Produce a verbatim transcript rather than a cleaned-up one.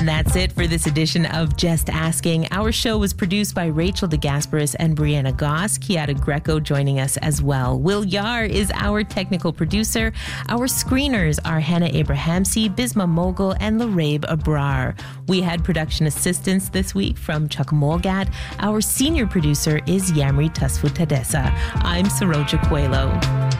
And that's it for this edition of Just Asking. Our show was produced by Rachel DeGasperis and Brianna Goss. Kiara Greco joining us as well. Will Yar is our technical producer. Our screeners are Hannah Abrahamsi, Bisma Mogul, and Larabe Abrar. We had production assistance this week from Chuck Molgat. Our senior producer is Yamri Tasfu Tadessa. I'm Saroja Coelho.